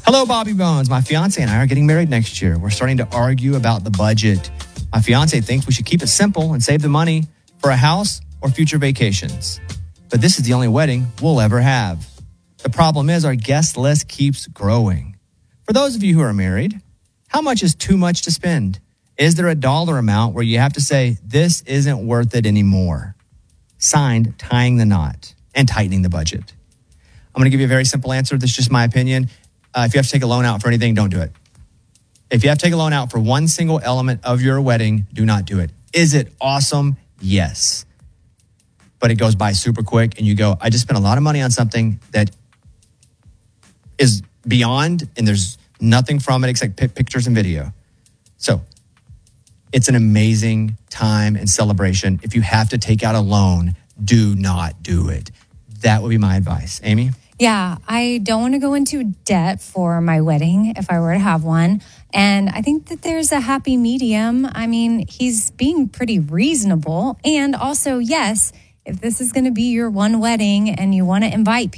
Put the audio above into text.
Hello, Bobby Bones. My fiance and I are getting married next year. We're starting to argue about the budget. My fiance thinks we should keep it simple and save the money for a house or future vacations. But this is the only wedding we'll ever have. The problem is our guest list keeps growing. For those of you who are married, how much is too much to spend? Is there a dollar amount where you have to say, this isn't worth it anymore? Signed, Tying the Knot and Tightening the Budget. I'm going to give you a very simple answer. This is just my opinion. If you have to take a loan out for anything, don't do it. If you have to take a loan out for one single element of your wedding, do not do it. Is it awesome? Yes. But it goes by super quick and you go, I just spent a lot of money on something that is beyond and there's nothing from it except pictures and video. So it's an amazing time and celebration. If you have to take out a loan, do not do it. That would be my advice. Amy? Yeah, I don't want to go into debt for my wedding if I were to have one. And I think that there's a happy medium. I mean, he's being pretty reasonable. And also, yes, if this is going to be your one wedding and you want to invite